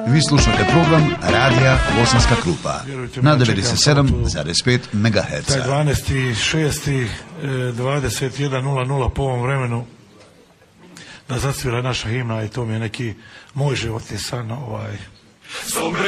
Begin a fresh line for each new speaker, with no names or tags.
Vi slušate program Radija Bosanska Krupa na 97,5 MHz.
Taj 12.6.21.00 po ovom vremenu da zasvira naša himna i to mi je neki moj životni san.